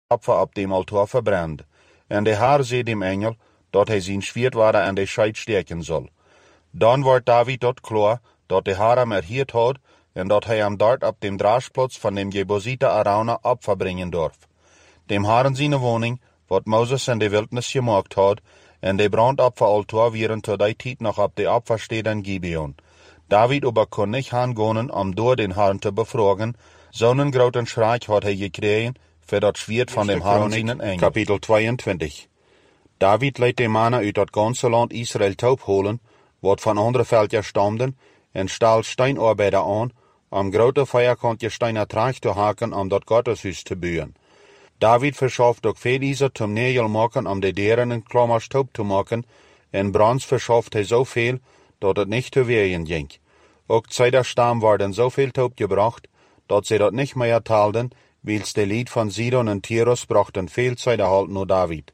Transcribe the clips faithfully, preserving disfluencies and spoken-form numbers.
Opfer ab dem Altar verbrennt. En de Herr zei dem Engel, dat hij zijn Schwertwaarde aan de Scheid steken soll. Dan wordt David dort klar, dat de Herr hem erhiert had, en dat hij hem dort op dem Draasplatz van dem Jebusiter Arauna Opfer bringen darf. Dem Herrn seine Wohnung, wat Moses in de Wildnis gemaakt had, en de Brandopferaltar wären zu der Zeit noch op de Opfersteden Gibeon. David aber kon nicht hingehen, um door den Herrn te befragen, zo'n groten schrik had hij gekregen, für dat Schwert van dem Herrn seinen Engel. Kapitel zweiundzwanzig. David leidt de mannen uit dat ganze land Israel taub holen, wat van andere Völker stammten, en stal Steinarbeiter an, am grote Feierkantje Steiner Tracht te haken, om dat Gotteshuis te bouwen. David verschafft ook veel Iser zum Nägel maken, om de deren en klammers taub te maken, en Brands verschafft hij zoveel, dat het niet te wegen ging. Ook zij der Stamm worden zoveel taub gebracht, dat ze dat niet meer taalden, wils de Lied van Sidon en Tyrus brachten veel Zeit erhalten nur David.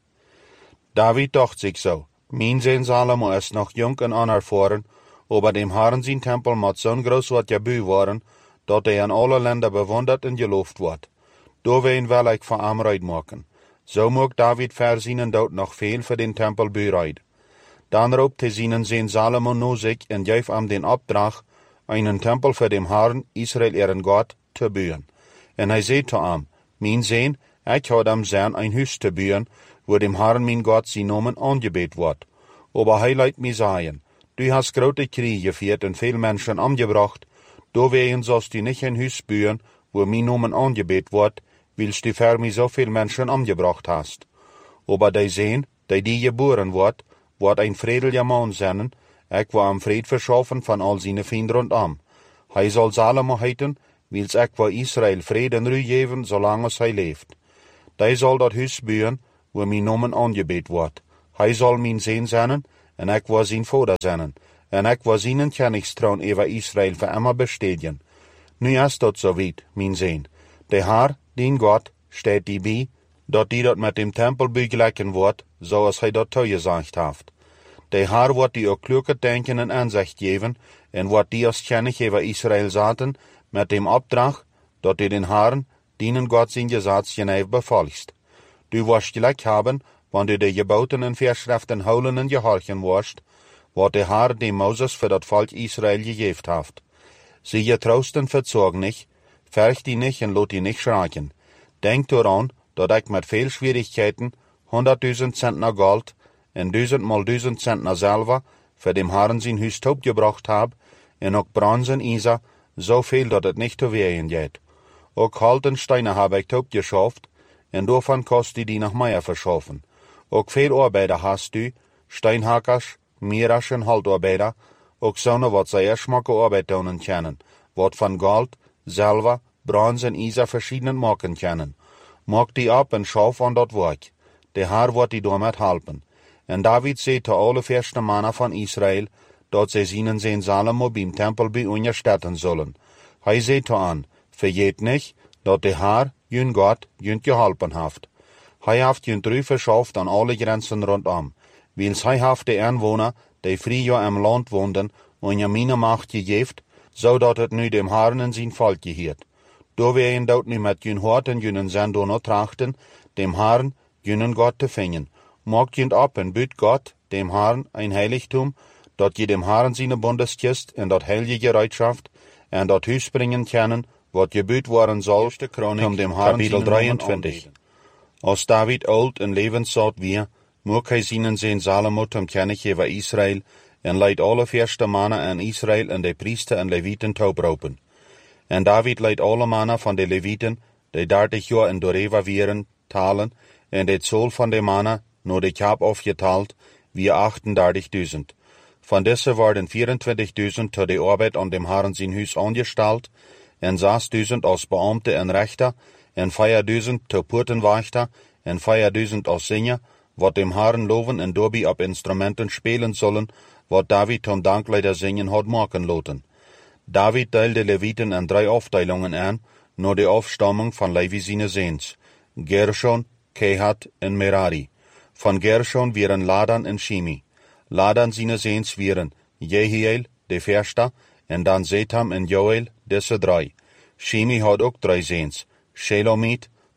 David dacht sich so, mein Sohn Salomo ist noch jung und unerfahren, aber dem Herrn sein Tempel mat zo'n groß wat gebouwd worden, dat er in alle Länder bewundert en geloofd wordt. Da wen will ich von ihm Reid machen. So mag David versinnen dort noch viel für den Tempel bereid. Dann roept hij seinen Sohn Salomo nu sich en geeft ihm den Auftrag, einen Tempel für den Herrn, Israel ihren Gott, zu bauen. En hij zei zu ihm, mein Sohn, ich had am Zern ein Haus zu bauen, wo dem Herrn mein Gott sein Namen angebet wird. Aber hij leidt mir sagen, du hast große Kriege geführt und viel Menschen umgebracht, deswegen sollst du nicht ein Haus bauen, wo mein Namen angebet wird, willst du für mich so viel Menschen umgebracht hast. Aber die sehen, die die geboren wird, wird ein friedlicher Mann sein, ich will am Fried verschaffen von all seine Finden rundum. Hij soll Salomo heiten, wils ich will Israel Frieden und Ruhe geben, solange hij leeft. Die soll dat Haus bauen, wo mein Namen angebet wird. Hij soll mein Sohn sein, en ich will sein Vater sein, en ich will seinen Königstrauen über Israel für immer bestätigen. Nu ist dat so weit, mein Sohn. Der Herr, dein Gott, steht die bei, dat die dat mit dem Tempel begleichen wird, so als hij dat zugesagt hat. Der Herr wird die auch kluge Denken und Ansicht geben, en wird die als König über Israel zaten, mit dem Auftrag, dat die den Herrn, deinen Gott sein Gesetz genau befolgst. Du wirst gleich haben, wenn du die Geboten und Vorschriften holen und gehorchen wirst, wat der Herr dem Moses für das Volk Israel gegeben hat. Sie getrost und verzog nicht, fürcht die nicht und lot die nicht schrecken. Denk daran, dat ich mit viel Schwierigkeiten hunderttausend Zentner Gold und tausend mal tausend Zentner Silber für dem Herrn sein Haus taub gebracht hab, und auch Bronze und Eisen, so viel, dat het nicht zu wehen geht. Auch Holz und Steine habe ich taub geschafft, und davon kannst du die noch mehr verschaffen. Auch viel Arbeiter hast du, Steinhackers, Mieras und Holzarbeiter, auch so'ne, wat sehr schmacke Arbeit tun können, wat von Gold, Silber, Bronze und Eisen verschieden machen können. Mach die ab und schaff an dat Werk. Der Herr wird die damit helfen. Und David sagt zu alle fürsten Männer von Israel, dat sie seinen Sohn Salomo beim Tempel bei unterstützen sollen. Hij sagt an, vergeet nicht, dat der Herr, jün Gott, jün geholpen haft. Hij haft jün Ruhe verschafft an alle Grenzen rundum, wils hij haft de Einwohner, die früher im Land wohnten, und ja meine Macht gegeben, so dat het nu dem Herrn in sein Volk gehört. Da wir ihn dort nu mit jün Hort und jünen Sendonner trachten, dem Herrn, jünen Gott zu finden. Mag jünt ab und büt Gott, dem Herrn, ein Heiligtum, dat je dem Herrn seine Bundeskist in dat heilige Gereitschaft en dat Huis bringen können, wat gebüht worden soll, um dem Herrn Kapitel dreiundzwanzig. Als David alt en levenssaat wie, mag hij seinen Sohn Salomo zum König über Israel en leidt alle fürsten Männer in Israel en de Priester en Leviten taubropen. En David leidt alle Männer von de Leviten, die dertig Jahre in Doreva vieren, talen, en de Zoll von de Männer, nur de Kap aufgeteilt, wie achtendertigtausend. Von diese worden vierundzwanzigtausend zu der Arbeit an dem Herrn sein Haus angestellt, en zesduizend als Beamte en Rechter, en vierduizend zu Portenwächter, en vierduizend als Singer, wat dem Herrn loven en dobi op Instrumenten spielen sollen, wat David zum Dankleider singen hat machen lassen. David teilte Leviten in drei Aufteilungen an, nur die Aufstammung von Levi seine Sehns, Gershon, Kehat und Merari. Von Gershon wären Ladan und Shimi. Ladan seine Sehns wären Jehiel, der Förster, und dann Setham und Joel, diese drei. Shimi hat auch drei Sehns, Shelomit,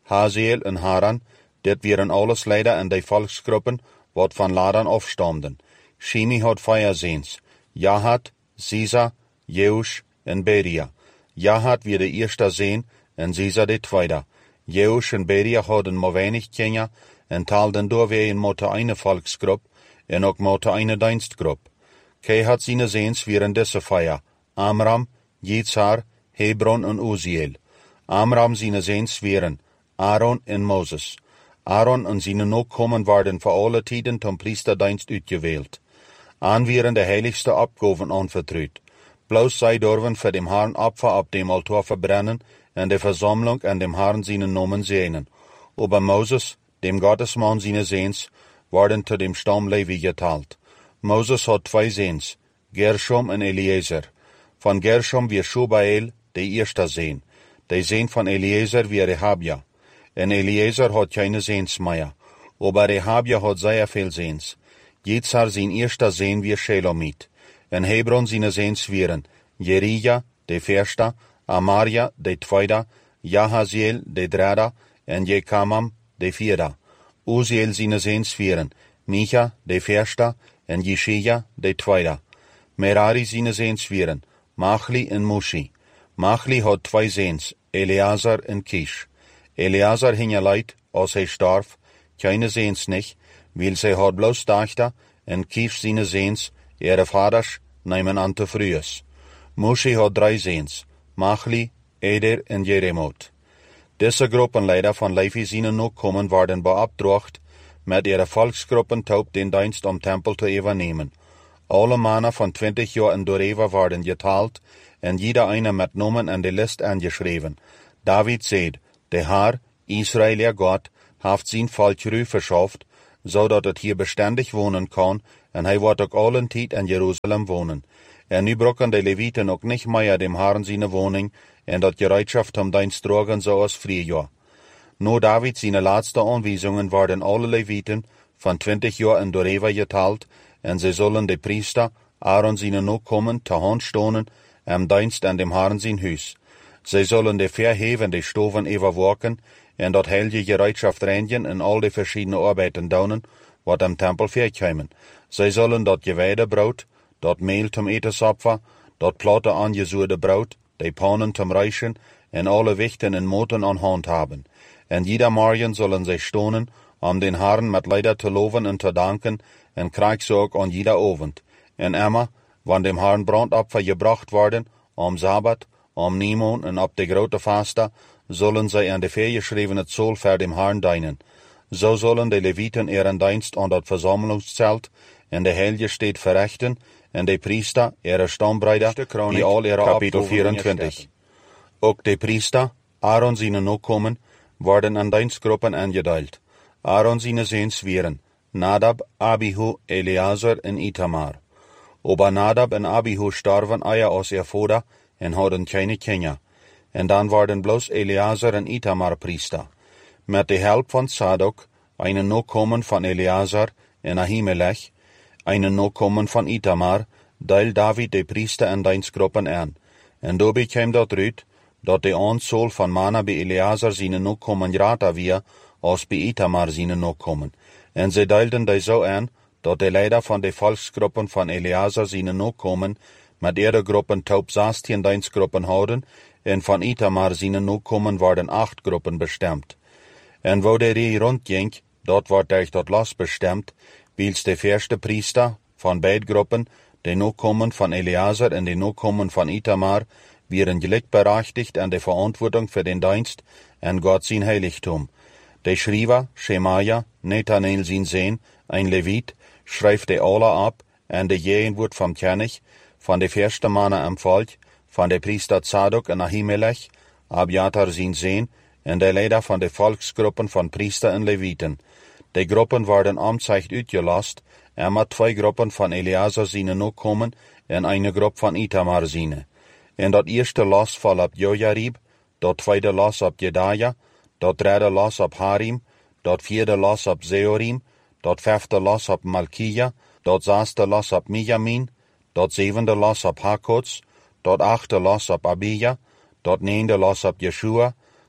Haziel en Haran, dit waren alles leider en de volksgroepen wat van Ladan afstamden. Shimi had vijf zoons, Jahat, Ziza, Jeush en Beria. Jahat weer de eerste zoon en Ziza de tweede. Jeush en Beria hadden maar weinig kinderen en taalden doorwegen met de ene volksgroep en ook met de ene dienstgroep. Kehat zijn zoons waren deze vijf, Amram, Yitzhar, Hebron en Uziel. Amram zijn zoons waren Aaron en Moses. Aaron en zijn nakomen werden voor alle tijden ten priesterdienst uitgeweeld. Aan werden de heiligste opgaven aanvertrouwd. Bloos zij durven voor dem Herrn Opfer op dem altaar verbrennen en de verzameling en dem Herrn zijn namen zegenen. Aber Moses, dem Gottesman zijn zoons, worden te dem stam Levi geteld. Moses had twee zoons, Gershom en Eliezer. Van Gershom weer Shubael, de eerste zoon. De zoon van Eliezer weer Rehabia. En Eliezer had geen zoons meer, aber Rehabia had zeer veel zoons. Yitzhar zijn eerste zoon weer Shelomit. En Hebron zijn zoons wieren Jerija, de eerste, Amaria, de tweede, Jahaziel, de derde, en Jekamam, de vierde. Uziel zijn zoons wieren Micha, de eerste, en Jeshia, de tweede. Merari zijn zoons wieren Machli en Mushi. Machli had twee zoons, Eleazar en Kish. Eleazar hing leid als hij starf, keine zoons niet, wil zij had bloos dochter, en Kish zijn zoons, ihre vaders, nemen aan te vroeges. Mushi had drie zoons, Machli, Eder en Jeremot. Deze groepenleider van Levi zijn nakomen worden beopdracht, met ihre volksgroepen taup den dienst om tempel te overnemen. Alle mannen van twintig jaar en doorheen worden geteld, en jeder eine met namen en de list aangeschreven. David zei, de Heer, Israël God, heeft zijn volk rust verschaft, zodat het hier bestendig wonen kan, en hij wordt ook allen tijd in Jeruzalem wonen. En nu brokken de Levieten ook niet meer dem Herrn zijn woning, en dat gereedschaft om dienst drogen zoals vroeger. Na David zijn laatste aanwijzingen worden alle Levieten van twintig jaar en doorheen geteld, en zij zullen de priester, Aaron zijn nakomen, te hand stonen, en dienst aan dem Herrn zijn huis. Zij zullen de verhevende stoven overwaken, en dat heilige gereedschaft reinigen en al de verschillende arbeiden doen, wat am tempel verkomen. Zij zullen dat gewijde brood, dat meel zum etensopfer, dat platte aangezuurde brood, de pannen zum reichen, en alle wichten en moten aan hand hebben. En jeder morgen zullen zij stonen, om den Herrn met leider te loven en te danken, en krijg ze ook aan jeder avond. En immer, wanneer dem Herrn brandopfer gebracht worden, om Sabbat, om Nimon en op de grote vaste, zullen zij aan de vergeschrevene zool voor dem Herrn dienen. Zo zullen de Levieten ihren dienst aan dat verzamelingszelt en de heilige steed verrichten, en de priester, ihre stambreider, die al ihre kapitel vierentwintig. Ook de priester, Aaron zijn nakomen, worden aan dienstgroepen aangedeeld. Aaron zijn zoons wieren Nadab, Abihu, Eleazar en Itamar. Aber Nadab en Abihu starven eer als ihr vader en hadden keine kinderen. En dan worden bloos Eleazar en Itamar priester. Met de help van Sadok, een nakomen van Eleazar en Ahimelech, een nakomen van Itamar, deelt David de priester en dienstgroepen aan. En daarbij kwam dat uit, dat de aantal van mannen bij Eleazar zijn nakomen groter weer, als bij Itamar zijn nakomen. En zij deelden die zo aan, dat de leider van de volksgroepen van Eleazar zijn nakomen, met ihre groepen taup zestien dienstgroepen houden, en van Itamar zijn nakomen worden acht groepen bestemd. En wo de rij rondging, dat wordt durch dat los bestemd, wils de eerste priester van beide groepen, de nakomen van Eleazar en de nakomen van Itamar, wieren gelijkberechtigd aan de verantwoording voor den dienst en God zijn heiligtum. De schrijver, Shemaja, Nethaneel zijn zoon, een Leviet, schrijft de alle op, en de jeen wordt van kennis, van de eerste mannen am volk, van de priester Zadok en Ahimelech, Abiatar zijn zoon, en de leider van de volksgroepen van priester en Levieten. De groepen worden amtzicht uitgelast, en met twee groepen van Eleazar zijn nakomen, en een groep van Itamar zijn. En dat eerste los valt op Jojarib, dat tweede los op Jedaja, dat derde los op Harim, dat vierde los op Zeorim, dat vijfde los op Malkia, dat zesde los op Mijamin, dat zevende los op Hakots, dat achte los op Abia, dat negende los op Yeshua,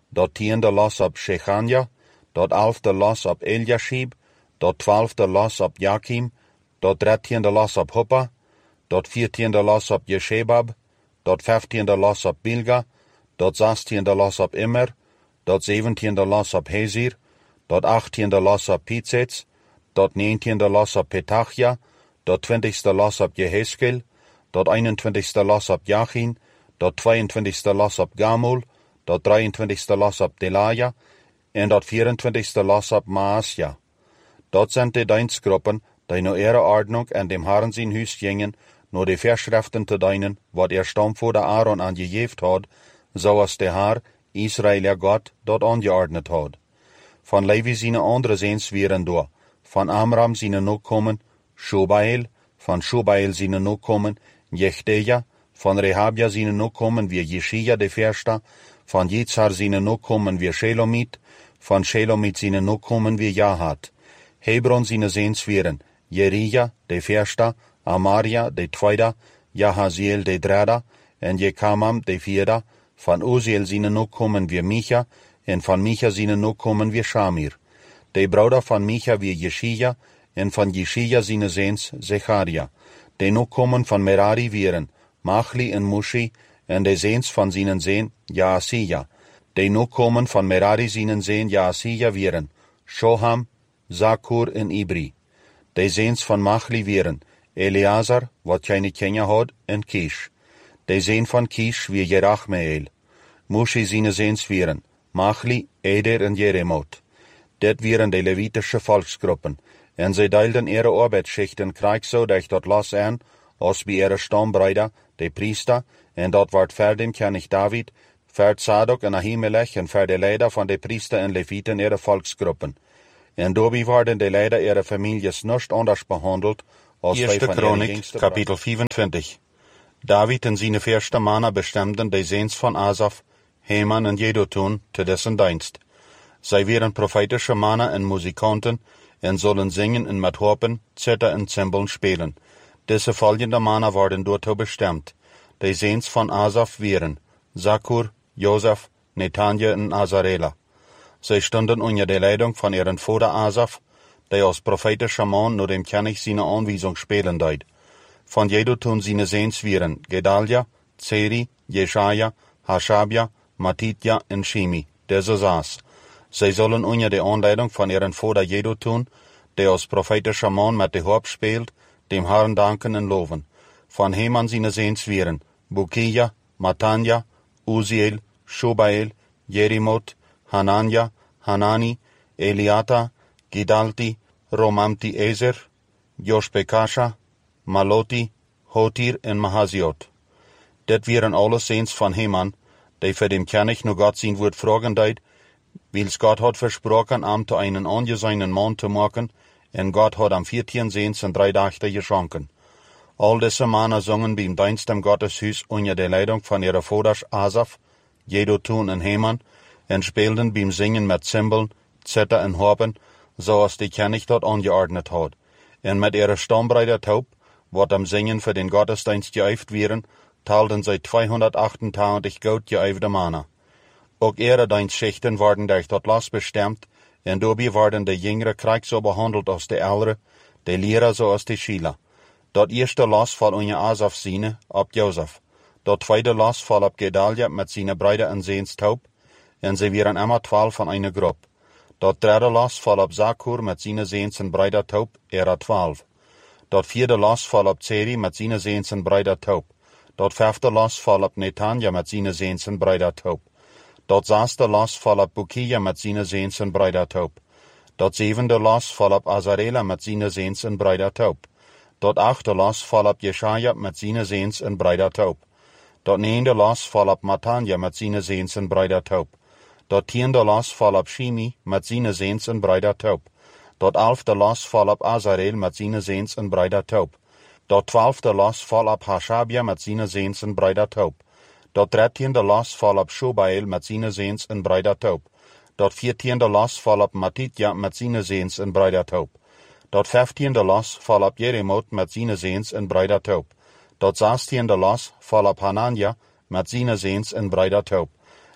dat tiende los op Shechania, dat elfde los op Eliashib, dat twaalfde los op Jakim, dat dertiende los op Huppa, dat veertiende los op Jeshebab, dat vijftiende los op Bilga, dat zestiende los op Immer, dat zeventiende los op Hezir, dat achttiende los op Pitsets, dat negentiende los op Petachia, dat twintigste los op Jeheskel, dat eenentwintigste los op Jachin, dat tweeëntwintigste los op Gamul, dat drieëntwintigste los op Delaya, en dat vierentwintigste los op Maasja. Dat zijn de dienstgroepen die naar ihre Ordnung en dem Herrn zijn huis gingen, naar de Verschriften te dienen, wat er stamvoorder Aaron aangegeven had, zoals de Heer, Israël God, dat aangeordnet had. Van Levi zijn andere zeens wieren door, van Amram zijn nakomen, Shobael, van Shobael zijn nakomen, Jechteja, van Rehabia zijn nakomen weer Jeshia de Versta, van Yitzhar zijn nakomen weer Shelomit, van Shelomit zijn nakomen weer Jahat. Hebron zijn zeens wieren, Jerija de Versta, Amaria de tweede, Jahaziel de derde, en Jekamam de vierde, van Uziel zijn nakomen weer Micha, en van Micha zijn nakomen weer Shamir. De broeder van Micha weer Jeshia, en van Jeshia zijn zeens Zecharia. De nakomen van Merari wieren Machli en Mushi, en de zeens van zijn zeen Jaasiya. De nakomen van Merari zijn zeen Jaasiya wieren Shoham, Zakur en Ibri. De zeens van Machli wieren Eleazar, wat geen Kenia had, en Kish. De zeen van Kish weer Jerachmeel. Mushi zijn zeens wieren Machli, Eder en Jeremot. Dit wieren de Levitische volksgroepen, en zij deelden ihre arbeidsschichten krijg zo dat dat los aan, als bij ihre stambreider, de priester, en dat wordt verder König David, verd Zadok en Ahimelech en ver de leider van de priester en levieten ihre volksgroepen. En daarbij worden de leider ihre families niet anders behandeld, als wij van Chronik, kapitel vierentwintig. David en zijn eerste mannen bestemden de zeens van Asaf, Heman en Jeduthun te dessen dienst. Zij waren profetische mannen en muzikanten, en zullen zingen en met harpen, zither en cymbalen spelen. Deze volgende mannen worden daartoe bestemd. De zeens van Asaf waren Zakur, Jozef, Netanja en Azarela. Zij stonden onder de leiding van ihren vader Asaf, die als profetische man naar dem König zijn aanwijzing spelen deed. Van Jeduthun zijn zeens waren Gedalia, Zeri, Jeshaja, Hashabia, Matitja en Shimi, deze zes. Zij zullen onder de aanleiding van ihren vader Jeduthun, die als profetische man met de harp speelt, dem Herrn danken en loven. Van Heman zijn zeens waren Bukia, Matanja, Uziel, Shobael, Jerimot, Hanania, Hanani, Eliata, Gidalti, Romamti Ezer, Joshbekasha, Maloti, Hotir en Mahaziot. Dit waren alle zeens van Heman, die voor dem König nu God zijn woord vragen deed, wils God had versproken am te einen aangezienen man te maken, en God had am veertien zeens en drie dagen geschonken. Al deze mannen zongen beim dienst am Gotteshuis onder de leiding van ihre vaders Asaf, Jeduthun en Heman, en speelden beim zingen met cymbalen, zither en harpen, zoals de König dat aangeordnet had. En met ihre stambreider taub, wat am zingen voor den Gottesdienst geëifd waren, taalden zij tweehonderdachtentwintig goud geëifde mannen. Ook ihre dienstschichten worden durch dat los bestemd, en daarbij worden de jongere krijg zo behandeld als de oudere, de leraar zoals de schieler. Dat eerste los val onder Asaf zine op Jozef. Dat tweede los val op Gedalia met zijn broeder en zeens taub, en ze waren immer twaalf van een groep. Dat derde los val op Zakur met zijn zeens en broeder taub, era twaalf. Dat vierde los val op Zeri met zijn zeens en broeder taub. Dat vijfde los val op Netanja met zijn zeens en broeder taub. Dat zesde los val op Bukia met zijn zeens en broeder taub. Dat zevende los val op Azarela met zijn zeens en broeder taub. Dat achte los val op Jeshaja met zijn zeens en broeder taub. Dat negende los val op Matanja met zijn zeens en broeder taub. Dat tiende los val op Shimi met zijn zeens en broeder taub. Dat elfde los val op Azarel met zijn zeens en broeder taub. Dat twaalfde los val op Hashabia met zijn zeens en broeder taub. Dat dertiende los val op Shobael met zijn zeens en broeder taub. Dat veertiende los val op Matitja met zijn zeens en broeder taub. Dat vijftiende los val op Jeremot met zijn zeens en broeder taub. Dat zestiende los val op Hanania met zijn zeens en broeder taub.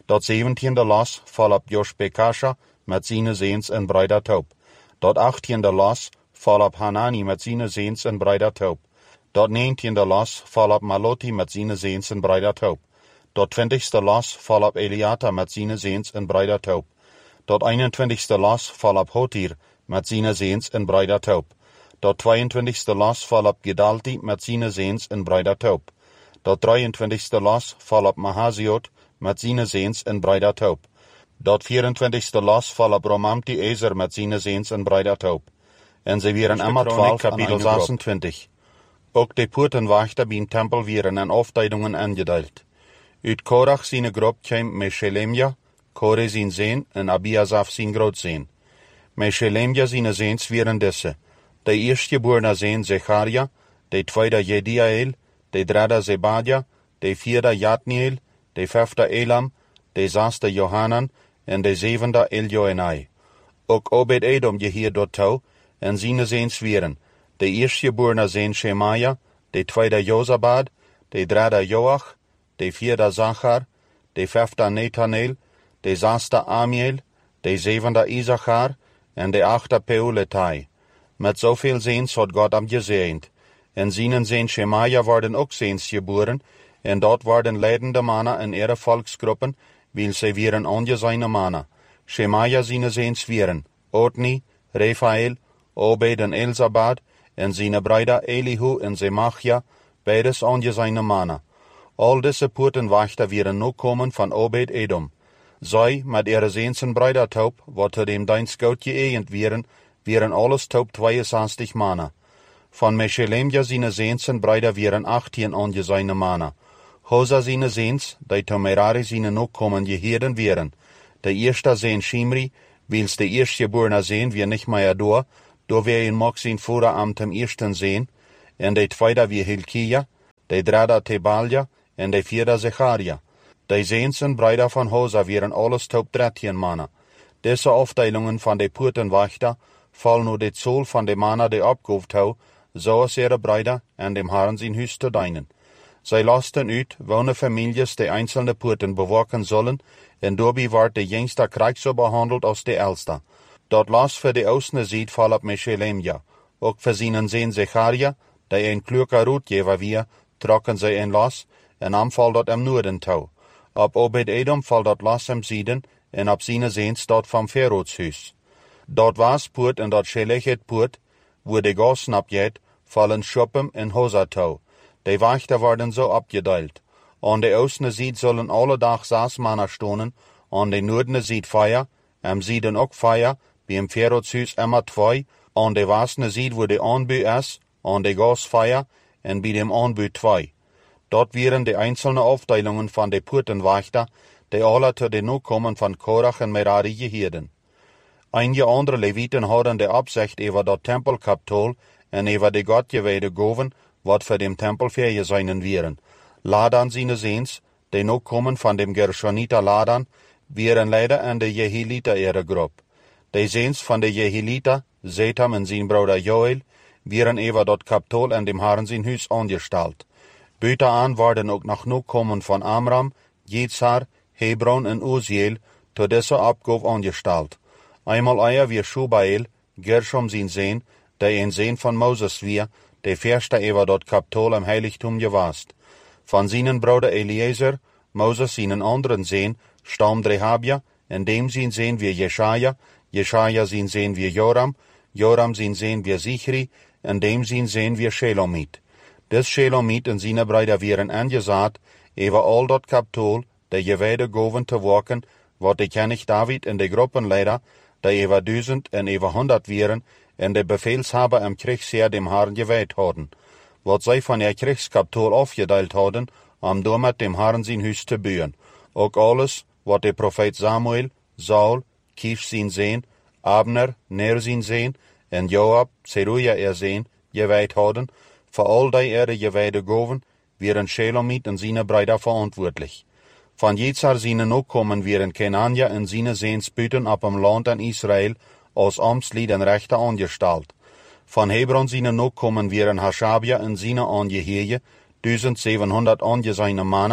Dat zeventiende los val op Joshbekasha met zijn zeens en bruidat hoop. Dat achttiende los val op Hanani met zijn zeens en bruidat hoop. Dat negentiende los val op Maloti met zijn zeens en bruidat hoop. Dat twintigste los val op Eliata met zijn zeens en bruidat hoop. Dat eenentwintigste los val op Hotir met zijn zeens en bruidat hoop. Dat tweeëntwintigste los val op Gedalti met zijn zeens en bruidat hoop. Dat drieëntwintigste los val op Mahaziot met zijn zeens en bruidat hoop. Dat vierentwintigste los val op Romamti Ezer met zijn zeens en bruidat hoop. En ze wieren allemaal twaalf kapitel zesentwintig. Ook de poortenwachter bij een tempel wieren en afdeelingen aangedeeld. Uit Korach zijn groep kwam Meshelemja, Kore zijn zeen en Abiasaf zijn grootzeen. Meshelemja zijn zeens wieren deze. De eerstgeborene zeen Zecharia, de tweede Jediael, de derde Zebadja, de vierde Jatniel, de vijfde Elam, de zesde Johanan en de zevende Eljoenai. Ook Obed-Edom je hier door touw en zijn zeens wieren. De eerstgeborene zeen Shemaya, de tweede Jozabad, de derde Joach, de vierde Zachar, de vijfde Nethaneel, de zesde Amiel, de zevende Isachar en de achte Peuletai. Met zoveel zeens had God hem gezegend. En zijn zeen Shemaya worden ook zeens geboren, en dat worden leidende mannen in ihre volksgroepen, wil ze wieren ongezijne mannen. Shemaya zijn zeens wieren, Otni, Refael, Obed en Elzabad, en zijn broeder Elihu en Zemachia, beides ongezijne mannen. Al deze poortenwachter wieren nu komen van Obed-Edom. Zij, met ihre zeens en bruidertaup, wat te dem dienst goud geëgend wieren, wieren alles taup tweeënzestig mannen. Van Meshelemja zijn zeens en bruider wieren achttien ongezijne mannen. Hoza zijn zeens, die te Merari zijn nu komen geheden wieren. De eerste zeen Shimri, wils de eerstgeborene zeen weer niet meer door, door weer in mag zijn voeren am tem eersten zeen, en de tweede weer Hilkia, de derde Tebalja, en de vierde Zecharia. De zeens en bruider van Hoza wieren alles taup dertien mannen. Deze afdelingen van de poortenwachter vallen nu dit zool van de mannen die opgehoofd hou, zoals ihre bruider en dem Herren zijn huis te dienen. Zij lasten uit, welke families de einzelne poorten bewaken zullen, en daarbij wordt de jongste krijg zo behandeld als de oudste. Dat las voor de oostende ziet val op Meshelemja. Ook voor zijn zeen Zecharia, die een kloeke roetgever weer, trokken zij een las, en am val dat hem noorden toe. Op Obed-Edom val dat las hem zieden, en op zijn zeen staat van Ferods huis. Dat was poort en dat Shelechet poort, wo de gas snapjet, vallen Shoppem en Hoza toe. De wachter worden zo opgedeeld. Aan de oostende ziet zullen alle dag zes mannen stonen, aan de noordende ziet vijf, en zieden ook vijf, bij een Ferodshuis immer twee, aan de westende ziet wo de aanbu is, aan de gas vijf, en bij dem aanbu twee. Dat wieren de einzelne afdelingen van de poortenwachter, die alle te de nu komen van Korach en Merari geheden. Einige andere Levieten hadden de opzicht over dat tempelkapitool en over de Godgewijde goven, wat voor dem tempel vergezijnen wieren. Ladan zijn zeens, die nu komen van dem Gershonita Ladan, wieren leider aan de Jehilita ihre groep. De zeens van de Jehilita, Zetam en zijn broeder Joel, wieren over dat kapitool en dem Herren zijn huis aangesteld. Buiten aan worden ook nog nu komen van Amram, Yitzhar, Hebron en Uziel, tot deze opgave aangesteld. Eenmaal eier weer Shubael, Gershom zijn zeen, die een zeen van Moses weer, de verste over dat kapitool im heiligtum gewast. Van zijn broeder Eliezer, Moses zijn anderen zeen, stammt Rehabia, en dem zijn zeen weer Jeshaja, Jeshaja zijn zeen weer Joram, Joram zijn zeen weer Zichri, en dem zijn zeen weer Shelomit. Des Shelomit en zijn broeder wieren aangezaad, over al dat kapitool, de gewijde goven te waken, wat de König David en de gruppenleider, die over duizend en over honderd wieren, en de befeelshaber im Kriegsheer dem Herrn gewijd hadden, wat zij van ihr Kriegskapitool afgedeeld hadden, om door met dem Herrn zijn huis te bouwen. Ook alles, wat de profeet Samuel, Saul, Kish zijn zeen, Abner, Ner zijn zeen, en Joab, Zeruja er zeen, gewijd hadden, voor al die ere gewijde goven, wieren Shelomit en zijn broeder verantwoordelijk. Van Yitzhar zijn ook komen wieren Kenania en zijn zeens buiten op hem land en Israël, als ambtslied en rechter aangesteld. Van Hebron zijn ook komen wieren Hashabia en zijn aangeheerje, duizend zevenhonderd aangezijne mannen,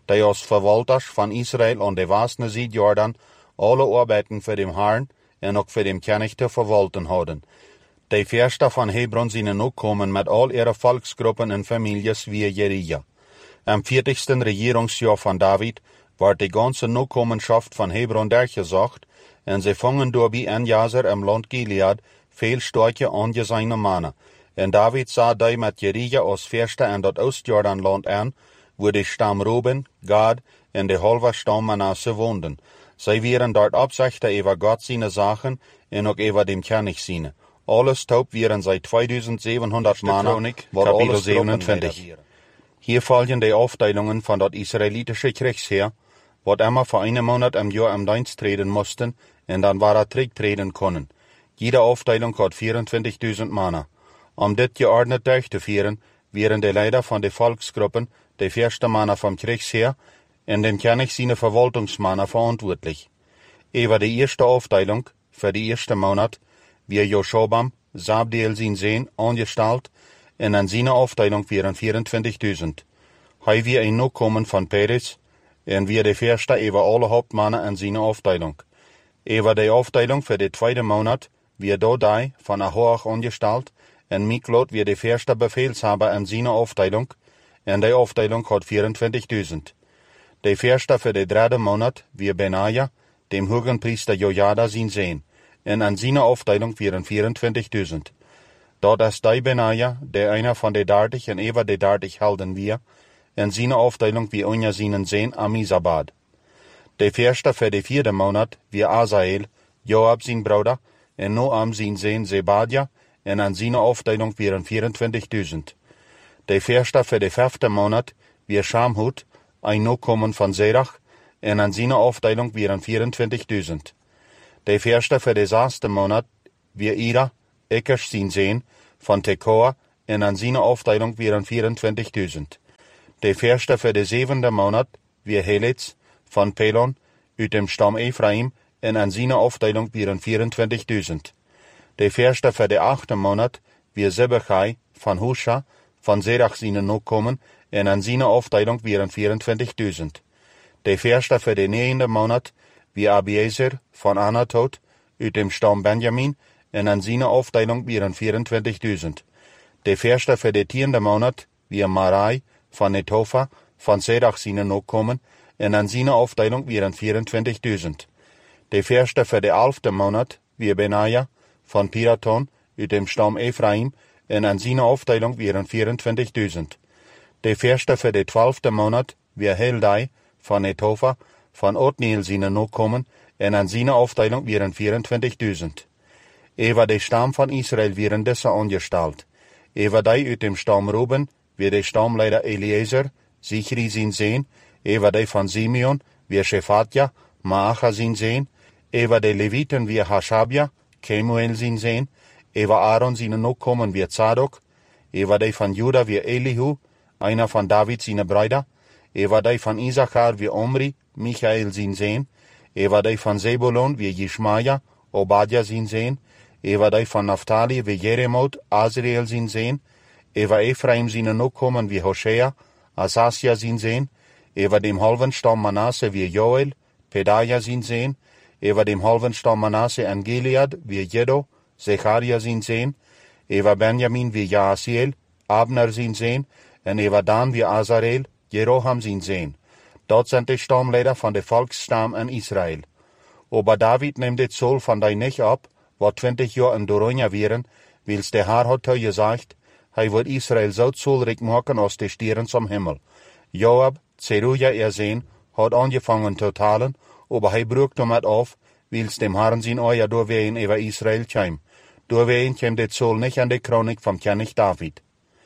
die als Verwalters van Israël aan de Wasne Zied Jordan alle arbeiten voor dem Herrn en ook voor dem König te verwalten hadden. De Verster van Hebron zijn ook komen met al ihre Volksgruppen en families wie Jerija. Am vierzigsten Regierungsjahr van David werd de ganze Nachkommenschaft van Hebron durchgezocht en ze vangen door bij Enjazer im Land Gilead veel sterke angezijne mannen. En David sah die met Jerija als Verster in dat Oost-Jordanland aan, wo de stam Ruben, Gad en de halve stam Manasse woonden. Zij waren dort opzichten over God zijn zaken en ook over dem König zijn. Alles taub waren zij zweitausendzevenhonderd mannen, wat alles zevenentwintig. Hier folgen de Aufteilungen von dat israelitische Kriegsheer, wat immer für einen Monat im Jahr im Dienst treten mussten und dann war er zurücktreten können. Jede Aufteilung hat vierundzwanzigtausend Männer. Um dit geordnet durchzuführen, wären die Leiter von den Volksgruppen, die erste Männer vom Kriegsheer, und dem König seine Verwaltungsmänner verantwortlich. Über die erste Aufteilung, für die erste Monat, wir Joschobam, Sabdiel sein Sohn, angestellt, und an seine Aufteilung wären vierundzwanzigtausend. Hij wir ein Nachkommen von Peres, und wir de Verste über alle Hauptmänner an seine Aufteilung. Über die Aufteilung für den zweiten Monat, wir Dodai von Ahoach angestellt, und Miklot wir de Verste Befehlshaber an seine Aufteilung, und die Aufteilung hat vierundzwanzigtausend. De Verste für den dritten Monat, wir Benaja, dem Hohenpriester Jojada sein Sohn, und an seine Aufteilung wären vierundzwanzigtausend. Dort ist die Benaja, der einer von den dertig und über die dertig Helden wir, in seine Aufteilung wie unter seinen Sohn Amisabad. Der Verste für den vierten Monat wie Asael, Joab sein Bruder, und Noam sein Sohn Zebadja, und an seine Aufteilung wären vierundzwanzigtausend. Der Verste für den fünften Monat wie Schamhut, ein Nachkommen von Serach, und an seine Aufteilung wären vierundzwanzigtausend. Der Verste für den sechsten Monat wie Ira, Ekesh sein Sohn, von Tekoa, und an seine Aufteilung wären vierundzwanzigtausend. Der Verste für den siebenten Monat wie Helitz, von Pelon, uit dem Stamm Ephraim, und an seine Aufteilung wären vierundzwanzigtausend. Der Verste für den achten Monat wie Sebechai, von Husha, von Serach seinen Nachkommen, und an seine Aufteilung wären vierundzwanzigtausend. Der Verste für den neunten Monat wie Abiezer, von Anatot, uit dem Stamm Benjamin, und an seine Aufteilung wären vierundzwanzigtausend. Der Verste für den zehnten Monat wie Marai, von Netofa, von Serach seinen Nachkommen, und an seine Aufteilung wären vierundzwanzigtausend. Der Verste für den elften Monat wie Benaja, von Piraton, uit dem Stamm Ephraim, und an seine Aufteilung wären vierundzwanzigtausend. Der Verste für den zwölften Monat wie Heldai, von Netofa, von Othniel seinen Nachkommen, und an seine Aufteilung wären vierundzwanzigtausend. Über den Stamm von Israel wären diese angestellt. Über die uit dem Stamm Ruben, wie der Stammleiter Eliezer, Sichri sein Sohn, über die von Simeon, wie Shephatja, Maacha sein Sohn, über die Leviten wie Hashabja, Kemuel sein Sohn, über Aaron seinen Nachkommen wie Zadok, über die von Juda wie Elihu, einer von David seine Brüder, über die von Isachar wie Omri, Michael sein Sohn, über die von Zebulon wie Jishmaja, Obadja sein Sohn, über die von Naphtali wie Jeremot, Azriel sein Sohn, über Ephraim seine Nachkommen wie Hoshea, Asasja sein Sohn, über dem halben Stamm Manasse wie Joel, Pedaja sein Sohn, über dem halben Stamm Manasse an Gilead wie Jedo, Zecharia sein Sohn, über Benjamin wie Jaasiel, Abner sein Sohn, und über Dan wie Azarel, Jeroham sein Sohn. Dort sind die Stammleiter von der Volksstamm in Israel. Aber David nimmt die Zoll von dei nicht ab, wat twintig Jahre in Doronia wären, wils der Herr hat gesagt, hij wird Israel so zollrig machen als die Stieren zum Himmel. Joab, Zeruja ihr Sohn, hat angefangen zu talen, aber hij brucht damit auf, wils dem Herrn sein Euer durchwehen über Israel käm. Durchwehen käm der Zoll nicht an die Chronik vom König David.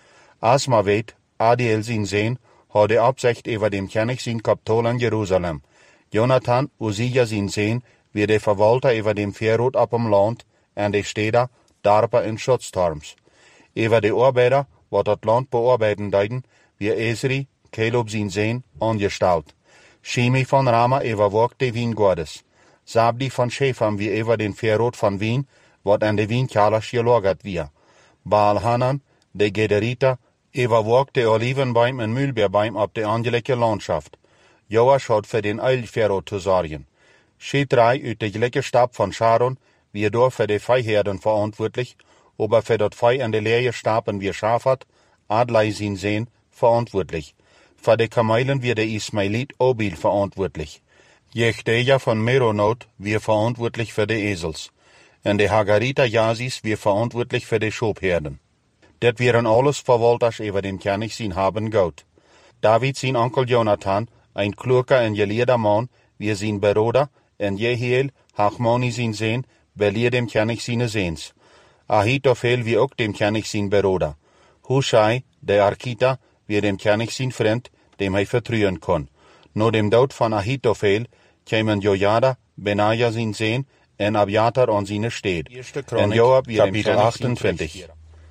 Als man weet, Adiel sein Sohn, hat die Absicht über dem König sein Kapitol in Jerusalem. Jonathan, Usia sein Sohn, wie der Verwalter über dem Verrot ab dem Land, und die Städte, Darpa in Schutzturms. Über die Arbeiter, wat das Land bearbeiten deuten, wie Esri, Caleb sein Sohn, angestellt. Shimi von Rama überwacht die Wien Gottes. Sabdi von Shepham wie über den Verrot von Wien, wat an die Wienkelers gelagert wir. Baal Hanan, der Gederiter, überwacht die Olivenbäume und Mühlbeerbeim ab der angelegten Landschaft. Joas had für den Eilfero zu sorgen. Sie drei uit de gelijke Stab von Sharon, wie door für die Viehherden verantwortlich, aber für dort Vieh an de leere Staben wie Schafat, Adlai sin Sehen, verantwortlich. Für die Kamelen wie der Ismailit Obil verantwortlich. Jechteja von Meronot wir verantwortlich für die Esels. Und die Hagarita Jasis wir verantwortlich für die Schobherden. Det wären alles Verwalters über dem König sin haben Gott. David sin Onkel Jonathan, ein kluger und gelehrter Mann, wie sin Bruder, und Jehiel, Hachmoni sin Sehn, belehr dem König sine Sehns. Ahitophel wie auch dem König sin Bruder. Hushai, der Arkita, wie dem König sin Freund, dem er vertrauen kann. Nur dem Tod von Ahitophel kämen Jojada, Benaja sin Sehn, und Abjatar an seine Städt. Und Joab wie Kapitel achtundvierzig.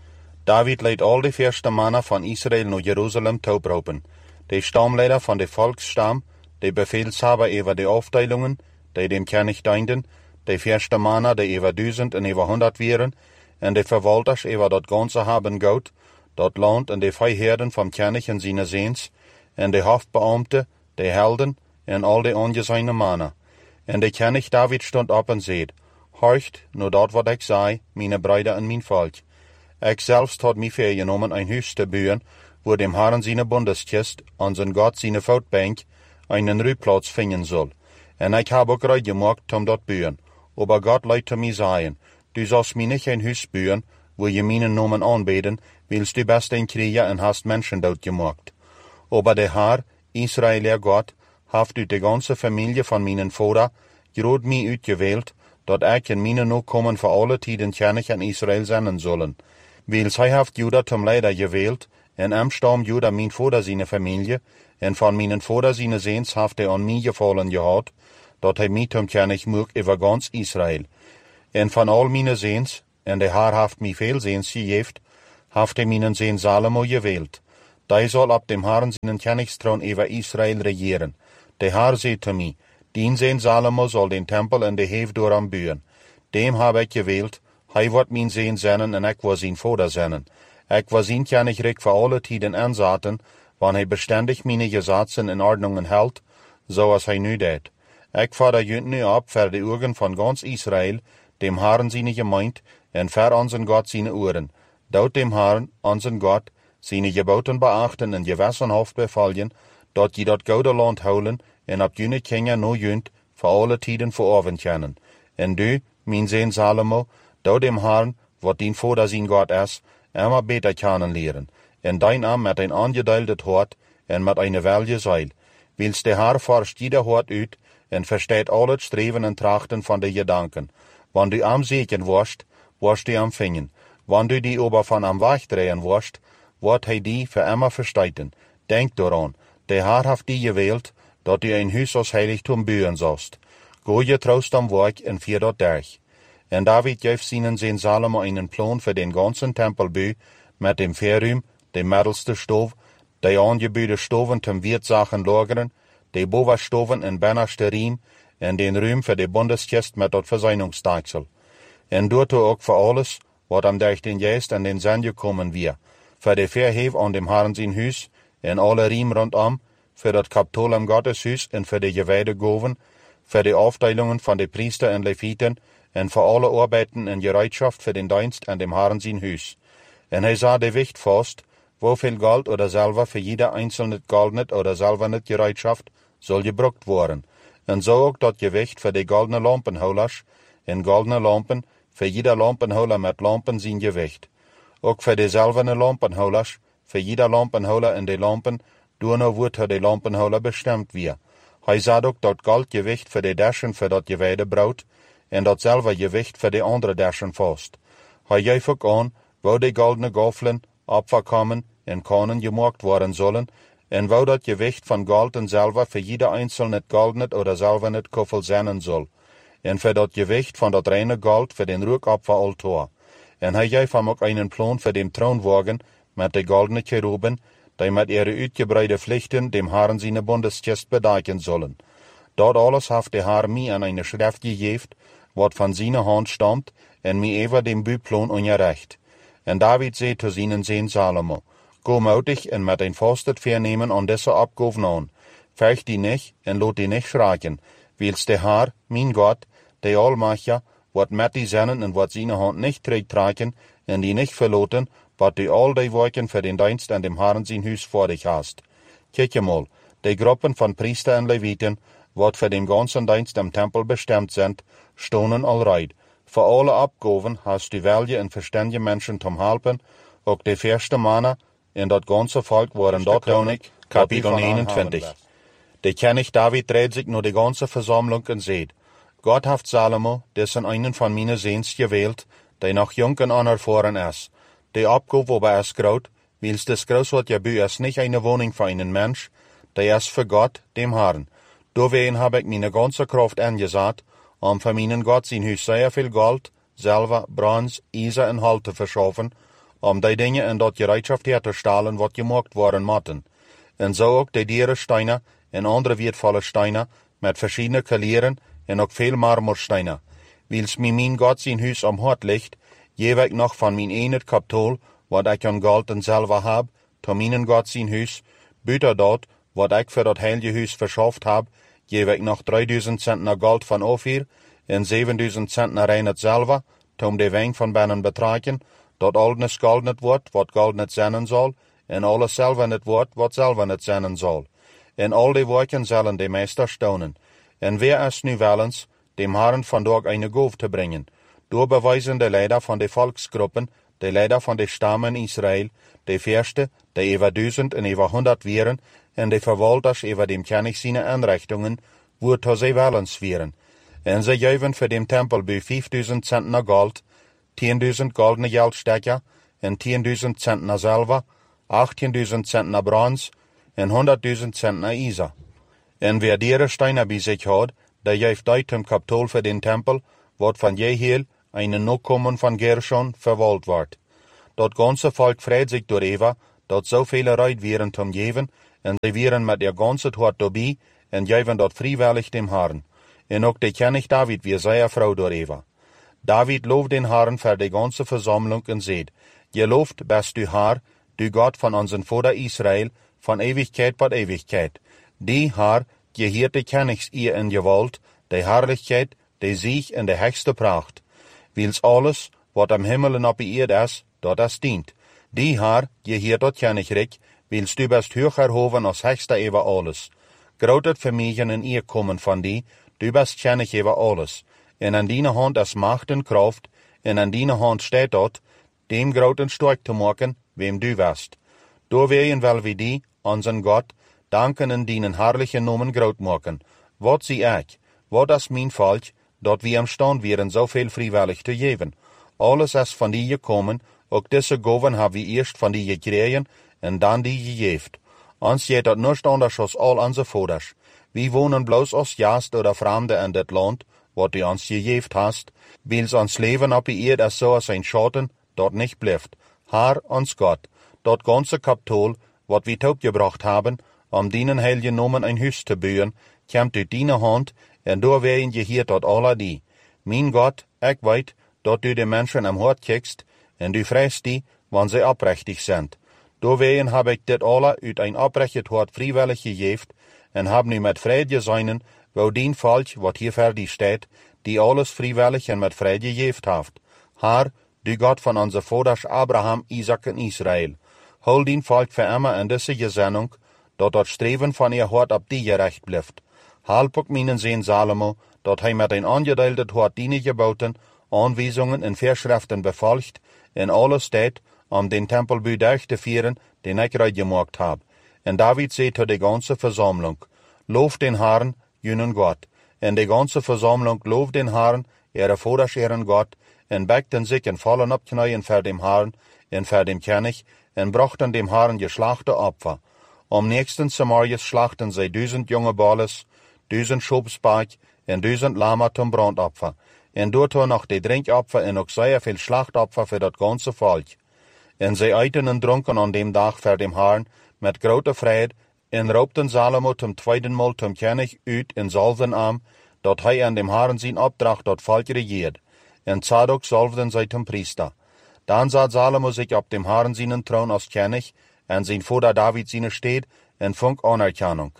David leidt all die firste Männer von Israel nach Jerusalem taubraupen. Die Stammleiter von de Volksstamm, die Befehlshaber über die Aufteilungen, die dem König dienten, die firste Männer, die über duizend und über hundert wären, und die Verwalters über dort ganze haben Gott, dort Land und die Viehherden vom König und seine Sehns, und die Hofbeamte, die Helden, und all die angesehene Männer. Und der König David stund op und seht, horcht, nur dort wat ich sei, meine Brüder und mein Volk. Ich selbst hat mich vorgenommen, ein Haus zu bauen, wo dem Herrn seine Bundeskist, an sein Gott seine Foutbank, einen Ruheplatz finden soll. Und ich habe auch bereit gemacht, um dort bauen. Aber Gott leidt zu mir sagen, du sollst mir nicht ein Haus bauen, wo je meinen Namen anbeten, willst du best ein Krieger und hast Menschen dort gemacht. Aber der Herr, Israeler Gott, haft uit de ganze Familie von meinen Vater, grod mich uitgewählt, dat ich in meine Nachkommen für alle Tiden König an Israel senden sollen. Weil sie haft Juda zum Leiter gewählt, en am Stamm Juda mein Vater seine Familie, en von meinen Vater seine Sehns haft er an mich gefallen gehad, dat er mich zum König mög über ganz Israel. En von all meine Sehns, en der Herr haft mich viel Sehns gegeft, haft er meinen Sehn Salomo gewählt. Der soll ab dem Herrn seinen Königsthron über Israel regieren. Der Herr sagt zu mir, dien Sehn Salomo soll den Tempel in de Hev doram bauen. Dem habe ich gewählt, hij wird mein Sehn sennen und ich war sein Vater sennen. Ich war sein König für alle Tiden ansaten, wann er beständig meine Gesetze in Ordnungen hält, so als er nu tät. Ich fahre jünt nu ab für die Augen von ganz Israel, dem Herrn seine Gemeinde, und für unseren Gott seine Ohren. Dort dem Herrn, unseren Gott, seine Geboten beachten und gewissenhaft befallen, dort je dat goude Land houden, en ab jene Kinder no jünt, für alle Tiden verorven können. En du, mein Sehn Salomo, dort dem Herrn, wat dien Vater sein Gott ist, immer besser kennenlernen, en dein Arm mit ein angedeiltet Hort, en mit eine welge Seil. Willst der Herr forscht jeder Hort uit, en versteht alle Streben und Trachten von de Gedanken. Wann du am Segen wirst, wirst du am Fingen. Wann du die aber von am Wegdrehen wirst, wird hij die für immer versteiten. Denk daran, der Herr hat die gewählt, dat du ein Haus aus Heiligtum bauen sollst. Go je trost am Werk en vier dort durch. En David gef seinen Sehn Salomo einen Plan für den ganzen Tempelbau, mit dem Verrüm, dem mittelste Stof, die angebühte Stoven zum Wirtsachen lagern, die Boverstoven in bennerste Riem, en den Rühm für die Bundeskist mit dort Verseinungsdeichsel. En dort auch für alles, wat am durch den Geist an den Sinn gekommen wir, für die Verhef an dem Herrn sein Hus, en alle Riem rundum, für das Kapitol am Gotteshus en für die Geweidegoven, für die Aufteilungen von den Priester und Leviten, en für alle Arbeiten in Bereitschaft für den Dienst an dem Herrn sein Hus. En er sah de Wicht fast, wo viel Gold oder Silber für jeder einzelne goldnet oder silberne Bereitschaft soll gebruckt worden. En so auch das Gewicht für die goldene Lampenholers, en goldene Lampen, für jeder Lampenholer mit Lampen sein Gewicht. Auch für die silberne Lampenholers, für jeder Lampenholer in die Lampen, durno wird für die Lampenholer bestimmt wir. Hij sah auch das Goldgewicht für die Daschen für das geweide Braut, en dat Silbergewicht für die andere Daschen fast. Hij geef ook an, wo die goldene Gaffeln abverkommen en Kannen gemacht worden sollen, en wo das Gewicht von Gold und Silber für jeder einzelne goldene oder silberne Kuffel sein soll, en für das Gewicht von das reine Gold für den Rückopferaltar. En hij geef hem ook einen Plan für den Thronwagen mit de goldene Cheruben, die mit ihre uitgebreide Pflichten dem Herrn seine Bundeskist bedecken sollen. Dort alles haft der Herr mir an eine Schrift gegeben, wat von seiner Hand stammt, en mir über dem Büplan ungerecht. En David sagt zu seinen Sehn Salomo, go mutig en mit ein fastet Vernehmen an dieser Abgaben an, Fürcht die nicht en lot die nicht schreien, weil's der Herr, mein Gott, der Allmacher, wat met die Sennen en wat seine Hand nicht trägt tragen, en die nicht verloten, wat du all die Worken für den Dienst an dem Herrn sein Hus vor dich hast. Kijk mal, die Gruppen von Priester en Leviten, wat für den ganzen Dienst am Tempel bestimmt sind, stonen allreit. Für alle Abgaben hast du welche en verständige Menschen zum Helpen, auch die erste Männer in dat ganze Volk waren dort König, Kapitel einundzwanzig. Der König David dreht sich nur die ganze Versammlung und sagt, Gott hat Salomo, dessen einen von meinen Sehns gewählt, der noch jung und unerfahren ist. Die Abgabe aber ist groß, weil das Großwort Jabü ist nicht eine Wohnung für einen Mensch, der ist für Gott, dem Herrn. Deswegen habe ich meine ganze Kraft angesagt, um für meinen Gott sein Haus sehr viel Gold, Silber, Bronze, Eisen und Holz zu verschaffen, um die Dinge in dort Gereitschaft herzustellen, was gemacht worden mochten. Und so auch die Dieren Steine und andere wertvolle Steine mit verschiedenen Kalieren und auch viel Marmorsteine. Weil's mir mein Gott sein Haus am Hort liegt, gebe ich noch von mein enet Kapital, wat ich an Gold und Silber hab, zu meinen Gott sein Haus, büter dort, wat ich für das heilige Haus verschafft hab, gebe ich noch dreitausend Zentner Gold von Ophir und siebentausend Zentner reines Silber, um die Wein von Bennen betragen, dat all nicht Gold nicht wird, wat Gold nicht sein soll, und alles Silber nicht wird, wat Silber nicht sein soll. En all die Worken sollen die Meister staunen. En wer ist nu willens, dem Herrn von dort eine Gabe zu bringen? Door beweisen die Leiter von den Volksgruppen, die Leiter von den Stammen Israel, die Fürsten, die über tausend und über hundert wären, und die Verwalters über dem König seine Einrichtungen, wozu sie willens wären. En sie geben für den Tempelbau fünftausend Zentner Gold, zehntausend goldene Geldstecker, und zehntausend Zentner Silber, achtzehntausend Zentner Bronze, en hunderttausend Zentner Eisen. En wer diese Steine bei sich hat, der gibt dort zum Kapital für den Tempel, wat von jeher einen Nachkommen von Gershon verwaltet wird. Dat ganze Volk freut sich darüber, dat so viele Leute wären zum Geben, und sie wären mit ihr ganze Hort dabei, und geben dort freiwillig dem Herrn. Und auch der König David wir sehr froh darüber. David lobt den Herrn für die ganze Versammlung und sagt, gelobt bist du Herr, du Gott von unseren Vater Israel, von Ewigkeit bis Ewigkeit. Die Herr, gehört die Königs ihr in Gewalt, die Herrlichkeit, die Sieg und die höchste Pracht. Weil's alles, wat am Himmel und auf der Erde ist, dort es dient. Die Herr, gehört dort Königreich, weil's du bist höher erhoben als höchster über alles. Grotet Vermögen in ihr kommen von die, du bist König über alles. Und an deiner Hand ist Macht und Kraft, und an deiner Hand steht dort, dem groten stark zu machen, wem du wirst. Da werden weil wir die, unseren Gott, danken in deinen herrlichen Namen groß machen. Wat sie ich, wat ist mein Volk, dort wir am Stand wären, so viel freiwillig zu geben. Alles ist von dir gekommen, auch diese Gaben haben wir erst von dir gekriegt und dann die gegeben. Uns geht das nicht anders als all unsere Vaters. Wir wohnen bloß als Gast oder Fremde in das Land, wat du uns gegeben hast, weil's uns Leben auf der Erde ist so als ein Schatten, dort nicht bleibt. Herr, uns Gott, dort ganze Kapital, wat wir taubgebracht haben, um deinen heiligen Namen ein Haus zu bauen, kommt durch deine Hand, und da werden gehört dort alle die. Mein Gott, ich weiß, dort du die Menschen am Hort kickst, und du freist die, wann sie abrechtig sind. Da werden hab ich dit alle uit ein abrechtet Hort freiwillig gegeben, und hab nu mit Freude seinen, wo dein Volk, wat hier fertig steht, die alles freiwillig und mit Freude gegeben habt. Herr, du Gott von unser Vaters Abraham, Isaac und Israel, hol dein Volk für immer in diese Gesinnung, dort das Streben von ihr Hort ab die gerecht bleibt. Halb auch meinen Sohn Salomo, dort er mit ein angedeiltet Hort deine Gebauten, Anweisungen und Vorschriften befolgt, in alles steht, um den Tempelbau durchzuführen, den ich gerade gemacht hab. Und David sagt zu der ganzen Versammlung, lobt den Herrn, jenen Gott. Und die ganze Versammlung lobt den Herrn, ihre Vaters ihren Gott, und beckten sich in vollen Abknäuen für den Herrn und für den König, und brachten dem Herrn geschlachte Opfer. Am nächsten Samarias schlachten sie tausend junge Balles, tausend Schobsberg und tausend Lama zum Brandopfer. Und dort noch die Trinkopfer und auch sehr viel Schlachtopfer für das ganze Volk. Und sie eiten und trunken an dem Tag für den Herrn mit großer Freude, und raubten Salomo zum zweiten Mal zum König ut in Salvenarm, dort er an dem Herrn sein Auftrag dort Volk regiert. Und Zadok salvten sie zum Priester. Dann sah Salomo sich auf dem Herrn seinen Thron als König, und sein Vater David seine steht, und funk Anerkennung.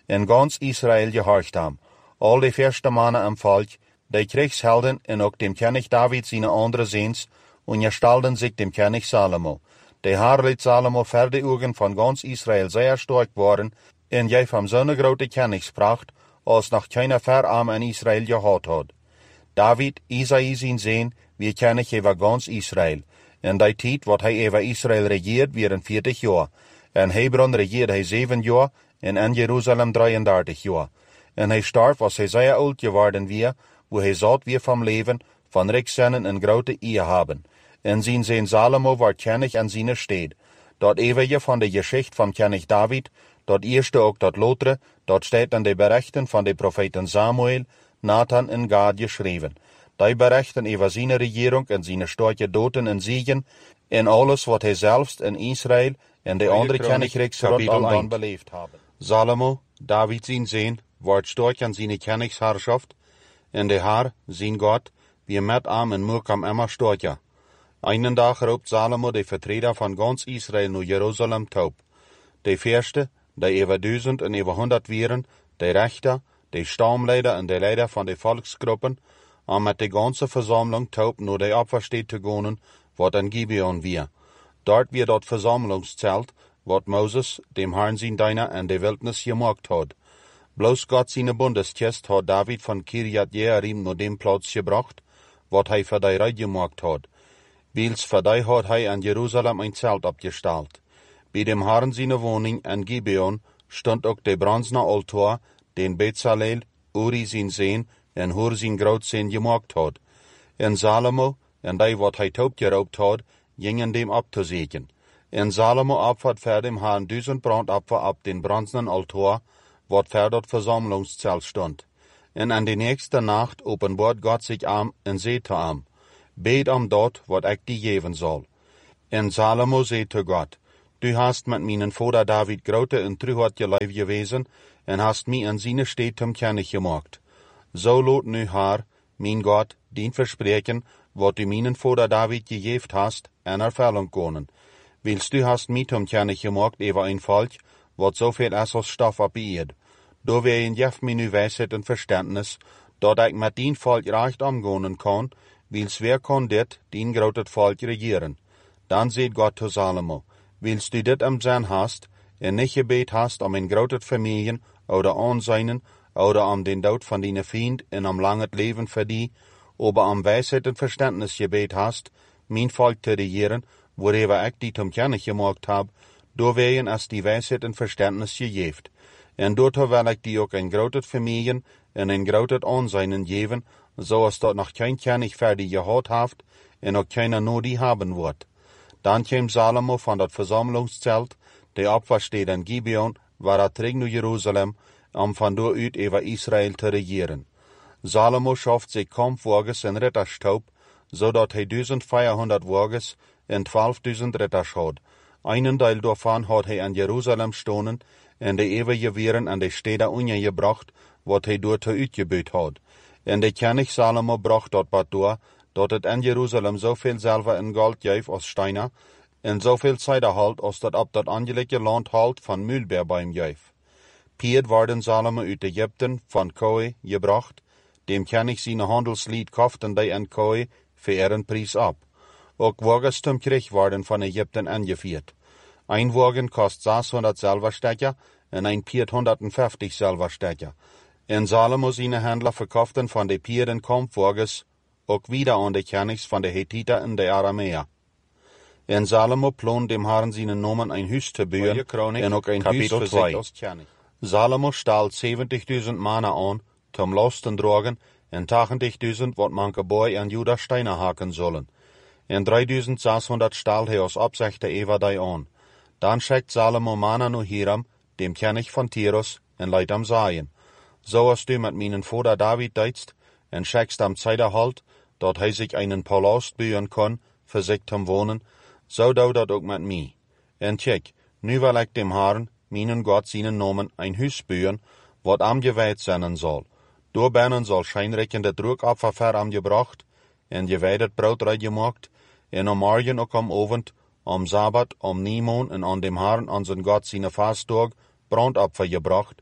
in ganz Israel gehorcht haben. All die erste Männer am Volk, die Kriegshelden und auch dem König David seine andere Sehns und gestalten sich dem König Salomo. Der Herr liet Salomo vor die Augen von ganz Israel sehr stark worden, und je vom so eine große Königspracht, als noch keiner Verarm in Israel gehad hat. David, Isai sein Sehn, wie König über ganz Israel. In der Zeit, wat hij über Israel regiert, wären vierzig Jahre. In Hebron regiert hij sieben Jahre, und in Jerusalem dreiunddreißig Jahre. Und hij starb, als hij sehr alt geworden war, wo hij satt wie vom Leben, von Reichssinnen und große Ehe haben. In sein Sehn Salomo war König an seiner Stadt. Dort ewige von der Geschichte vom König David, dort erste auch dort Lotre, dort steht an den Berichten von den Propheten Samuel, Nathan und Gad geschrieben. Die berichten über seine Regierung und seine starke Doten und Siegen, in alles, was er selbst in Israel und die andere Königreiche rundum belebt haben. Salomo, David sein Sehn, ward stark an seine Königsherrschaft, und der Herr, sein Gott, wie mit ihm und Murkam immer stärker. Einen Tag raubt Salomo die Vertreter von ganz Israel nach Jerusalem taub. Die Fürste, die über tausend und über hundert wären, die Richter, die Stammleiter und die Leiter von den Volksgruppen, um mit der ganzen Versammlung taub nur die Opferstätte zu gehen, wat in Gibeon wir. Dort wird dort Versammlungszelt, wat Moses, dem Herrn sein Diener, in der Wildnis gemacht hat. Bloß Gott seine Bundeskist hat David von Kirjat Jearim nur dem Platz gebracht, wat hij für die Reid gemacht hat. Wils für die hat hij in Jerusalem ein Zelt abgestellt. Bei dem Herrn seine Wohnung in Gibeon stand auch der bronzene Altar, den Bezalel, Uri sein Sehn und Hur sein Großsehn gemacht hat. In Salomo, und die, wat hij taub geraubt hat, gingen dem abzusägen. In Salomo opfert für dem Herrn tausend Brandopfer ab den bronzenen Altar, wat für dort Versammlungszelt stand. Und an die nächste Nacht offenbart Gott sich am und seht am, bet am dort, wat ich dir geben soll. Und Salomo seht zu Gott, du hast mit meinen Vater David grote und treuhart geleib gewesen, und hast mich an seine Stätte zum König gemacht. So lot nu Herr, mein Gott, den Versprechen, wat du meinen Vater David gegeben hast, in Erfüllung können. Willst du hast mich zum König gemacht über ein Volk, wat so viel ist als Stoff abbeirrt. Da wär in jef mir nu Weisheit und Verständnis, dat ich mit den Volk recht umgehen kann, wils wer kann dit, den grotet Volk regieren. Dann seht Gott zu Salomo, willst du dit am Sinn hast, en nicht gebet hast um ein grotet Familien oder Anseinen, oder um den Tod von deine Feind in am langes Leben für die, aber um Weisheit und Verständnis gebet hast, mein Volk zu regieren, worüber ich die zum König gemacht hab, da wären es die Weisheit und Verständnis gegeben. Und dort will ich die auch ein grotet Familien und ein grotet Anseinen geben, so dass dort noch kein König fertig gehad haft und auch keiner nur die haben wird. Dann kam Salomo von dat Versammlungszelt, der Opfer steht in Gibeon, war er zurück nach Jerusalem, um von dort aus über Israel zu regieren. Salomo schafft sich Kampfwagens in Ritterstaub, so dass er eintausendvierhundert Wagens und zwölftausend Ritter hat. Einen Teil davon hat er in Jerusalem stonen, und die ewige Wehren an die Städte ungebracht, wat er dort ausgebaut hat. Und der König Salomo bracht dort was durch, dass es in Jerusalem so viel Silber in Gold gab als Steine, und so viel Zeit halt, als das ab das angelegte Land halt von Mühlbeer beim gab. Piet worden Salomo aus Ägypten von Koi gebracht, dem König seine Handelslied kauften die in Koi für ihren Preis ab. Auch Wagens zum Krieg worden von Ägypten angeführt. Ein Wagen kostet sechshundert Silberstecher und ein Piet hundertfünfzig Silberstecher. In Salomo seine Händler verkauften von den Pieten Kampfwagens auch wieder an die Königs von den Hethiter und der Aramäer. In Salomo plont dem Herrn seinen Namen ein Haus zu bauen und auch ein Haus für sich als König. Salomo stahl zeventigtausend Männer an, zum Lasten tragen, und tachtigtausend, wat manche Boy an Juda Steine haken sollen. Und dreitausendsechshundert stahl er aus Absichte über die an. Dann schickt Salomo Männer nach Hiram, dem König von Tyrus, und leit am Sagen. So hast du mit meinen Vater David deitst, und schickst am Zeiterhalt, dort er sich einen Palast bauen kann, für sich zum Wohnen, so dau dat auch mit mir. Und check, nu will ich dem Herrn, meinen Gott seinen Namen, ein Haus bauen, wat am geweiht sein soll. Durchbänden soll scheinreckende Druckopfer für am gebracht, und geweidet Brot reingemacht, und am Morgen auch am Abend, am Sabbat, am Niemond und an dem Herrn, an sein Gott seine Fasttag, Brandopfer gebracht,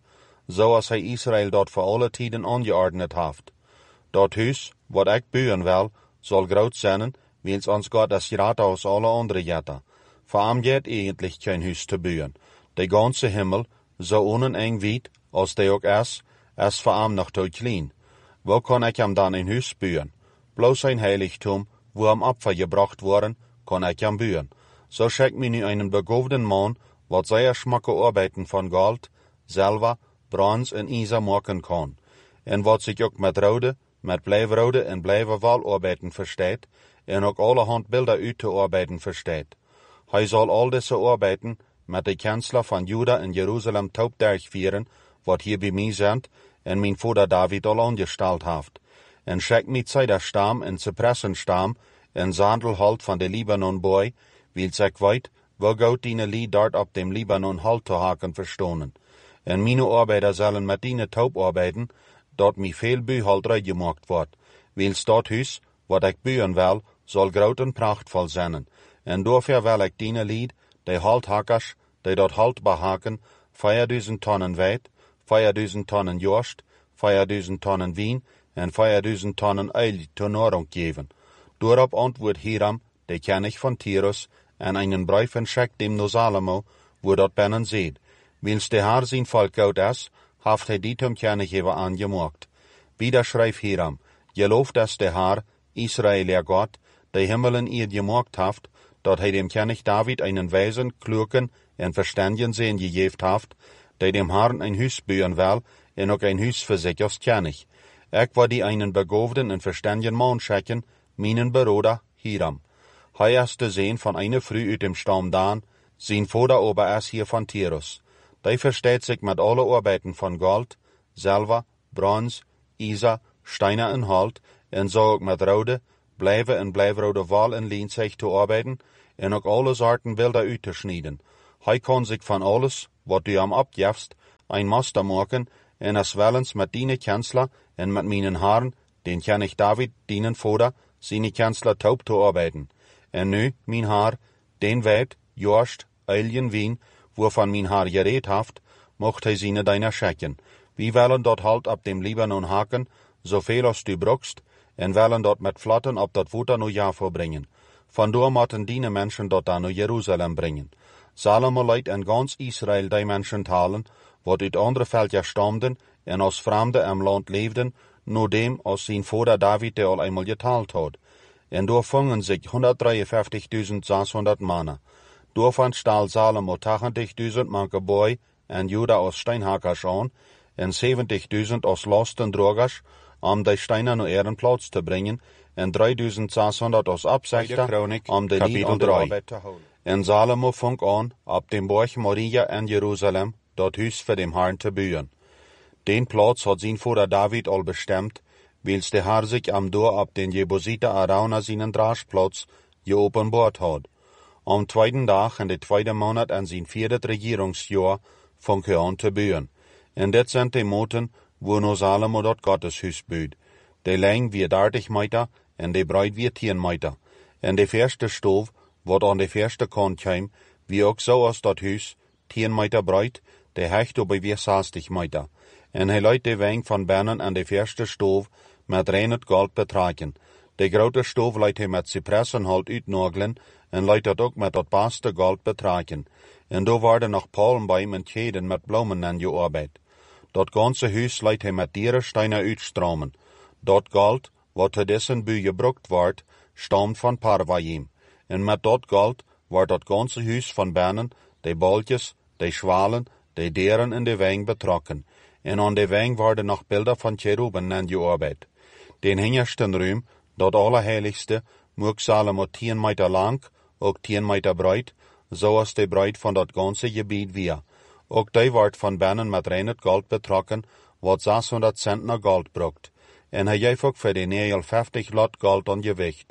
zoals hij Israël dat voor alle tijden ongeordend heeft. Dat huis, wat ik bouwen wil, zal groot zijn, wils ons God is groter als alle andere jetten. Voor hem gaat eigenlijk geen huis te bouwen. De ganze hemel, zo oneindig wijd als die ook is, is voor hem nog te klein. Waar kan ik hem dan een huis bouwen? Bloos zijn heiligtum, wo hem Opfer gebracht worden, kan ik hem bouwen. Zo schickt mij nu een begoofden man, wat zeer smakke arbeiden van goud, zilver, brons en ijzer maken kan. En wat zich ook met rode, met blijvrode en blijverwal arbeiden verstaat, en ook allerhand beelden uit te arbeiden verstaat. Hij zal al deze arbeiden met de kansler van Juda en Jeruzalem taub durchvieren, wat hier bij mij zijn, en mijn vader David al aangesteld heeft. En schickt mij Zeiderstam en Cypressenstam en Sandelholt van de Libanonboy, wils ik weet, waar goud die lied dort op dem Libanon halt te haken verstonen. En mijn arbeiders zullen met die taub arbeiden, dat mij veel buiholdrij gemaakt wordt, wils dat huis, wat ik bouwen wil, zal groot en prachtvol zijn. En daarvoor wil ik die lied, de halthakkers, die dat halt behaken, vierduizend tonnen wijd, vierduizend tonnen jorst, vierduizend tonnen wien en vierduizend tonnen eil te Nahrung geven. Daarop antwoord Hiram, de koning van Tyrus, en einen brief en schickt dem naar Salomo, wo dat binnen zit. Wils de Heer zijn volk goud is, heeft hij die hem kennigeven aangemaakt. Wieder schrijf Hiram, geloof dat de Heer, Israël je God, de hemelen ihr gemaakt heeft, dat hij dem König David einen wijzen, kloeken en verstandigen zin gegeven heeft, die dem Herrn een huis bouwen wil, en ook een huis voor zich als König. Ik wil die einen begoofden en verstandigen man schicken, mijn broeder Hiram. Hij is de zoon van een vrouw uit dem stam Dan, zijn vader ober is hier van Tyrus. Die verstaat zich met alle arbeiden van goud, zilver, brons, ijzer, steiner en hout, en zo ook met rode, blijven en blijvrode wal en lien zich te arbeiden, en ook alle soorten wilden uit te snijden. Hij kan zich van alles, wat u hem opgeeft, een master maken, en als wellens met die kansler en met mijn Herrn, den König David, dienen vader, zijn kansler taub te arbeiden. En nu, mijn Heer, den wijd, jorst, eiljen wien, waarvan mijn Heer gereed heeft, mocht hij zijn deiner schikken. Wie willen dat halt op dem Libanon haken, zoveel als du brokst, en willen dat met vlotten op dat water naar Jaffa brengen. Vandoor moeten die mensen dat dan naar Jeruzalem brengen. Salomo leidt en gans Israël die mensen talen, wat uit andere veldjes stamden en als vreemden im land leefden, naar dem als zijn vader David die al eenmaal getaald had. En door vangen zich honderddrieënvijftigduizend zeshonderd mannen. Daarvan staal Salomo tachtigduizend manke boy en Juda als steinhakkers aan, en zeventigduizend als lastendragers, om de steinen naar ihren plaats te brengen, en drieduizend zeshonderd als opzichter, om de lied onder arbeid te houden. En Salomo vong aan, op dem borg Moria en Jeruzalem, dat huis voor dem Herrn te bouwen. Den plaats had zijn vader David al bestemd, wils de Heer zich am door op den Jebusiter Arauna zijn draagplaats geopenbaard had. Am tweeden dag in de tweede maand en zijn vierde regeringsjaar vong hij aan te bouwen. En dit zijn de moten, wo no Salomo dat Gotteshuis bouwt. De lengte weer dertig meter en de breedte weer tien meter. En de verste stoof, wat aan de verste kant kwam, wie ook zoals dat huis, tien meter breed, de hecht op weer zestig meter. En hij leidt de weng van binnen aan de verste stoof met rein goud betraken. De grote stoof leidt hij met cypressenhout uitnagelen en leidt dat ook met dat beste goud betraken. En daar worden nog palmboom en keden met bloemen aan gearbeid. Dat ganze huis leidt hij met dierensteinen uitstromen. Dat goud, wat te dessen bui gebruikt wordt, stamt van Parvayim. En met dat goud wordt dat ganze huis van binnen, de balkjes, de schwalen, de deren en de weng betrokken. En aan de weng worden nog beelden van cheruben aan gearbeid. Den hingersten ruim, dat allerheiligste, mocht Salomo tien meter lang, ook tien meter breed, zoals de breedte van dat ganze gebied weer. Ook die wordt van binnen met rein goud betrokken, wat zeshonderd centner goud brukt. En hij geeft ook voor de negenenvijftig lot goud aan gewicht.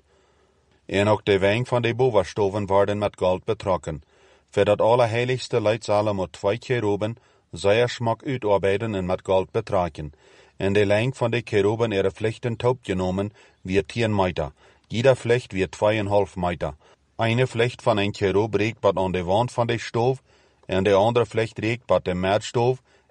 En ook de weng van de bovenstoven worden met goud betrokken. Voor dat allerheiligste leidt Salomo twee cheruben, zeer smak uitarbeiden en met goud betraken. En de lengte van de cheruben ihre vlechten taub genomen, weer tien meter. Jeder vlecht weer tweeënhalf meter. Eine vlecht van een cherub reikt wat aan de wand van de stoof, en de andere vlecht reikt wat de meerstoof,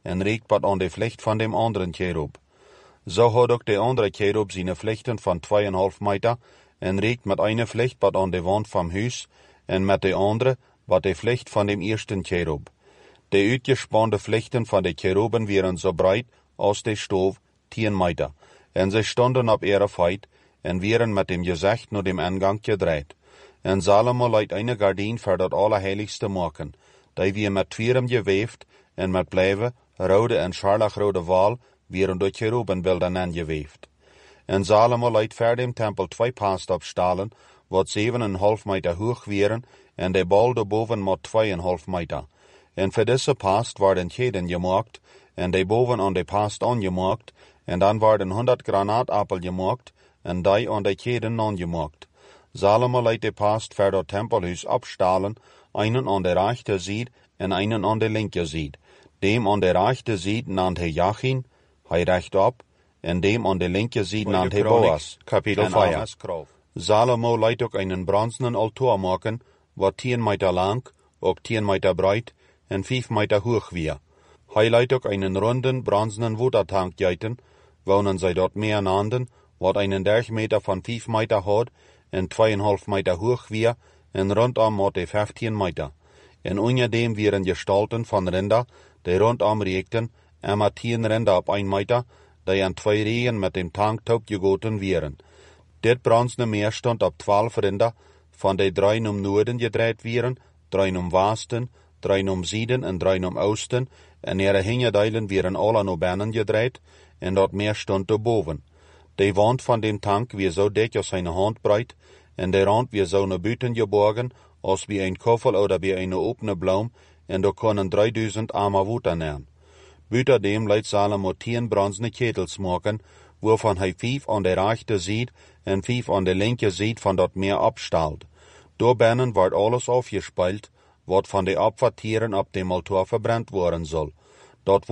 en riekt wat aan de vlecht van dem anderen cherub. Zo had ook de andere cherub zijn vlechten van tweeënhalf meter, en riekt met een vlecht wat aan de wand van huis, en met de andere wat de vlecht van dem eersten cherub. De uitgespaande vlechten van de cheruben waren zo breed als de stoof, tien meter, en ze stonden op ihre feit, en waren met dem gezicht naar dem ingang gedraaid. En Salomo liet een gardijn voor dat allerheiligste maken, die weer met twierum geweefd, en met blijven, rode en scharlagrode wal, waren door cherubenbeelden aangeweefd. En Salomo liet voor dem tempel twee paast opstalen, wat zeven en half meter hoog waren, en de bal daarboven met twee en half meter. En voor deze paast werden cheden gemaakt, en de boven aan de paast aangemaakt, en dan werden honderd granaatappel gemaakt, en die aan de cheden aangemaakt. Salomo liet de paast voor dat tempelhuis opstalen, einen aan de rechterzijde en einen aan de linkerzijde. Dem aan de rechterzijde naamde hij Jachin, hij rechtop, en dem aan de linkerzijde naamde hij Boas. Kapitel vijf. Salomo liet ook einen bronzenen altaar maken, wat tien meter lang, ook tien meter breed, en vijf meter hoog weer. Hij liet ook einen runden bronzenen watertank gieten, wonen zij dort meer naanden, wat einen durchmeter van vijf meter had, en tweeënhalf meter hoog weer, en rondom had hij vijftien meter. En onder dem waren gestalten van rinder, die rondom reekten, en met tien rinder op een meter, die aan twee rijen met dem tank toepgegoten waren. Dit bronzene meer stond op twaalf rinder, van de drie om noorden gedraaid waren, drie om westen, drie om zuiden en drie om oosten, en ihre hingedeilen waren alle naar binnen gedraaid, en dat meer stond erboven. De wand van dem tank weer zo dik als een handbreed, en de rand weer zo naar buiten geborgen, als bij een koffel of bij een opene bloem, en daar konden drieduizend arme water nemen. Buiten dem liet Salomo tien bronzene ketels maken, waarvan hij vijf aan de rechterzijde en vijf aan de linkerzijde van dat meer opstalt. Daarbinnen wordt alles afgespeeld, wat van de opfertieren op dem altaar verbrand worden zal. Dat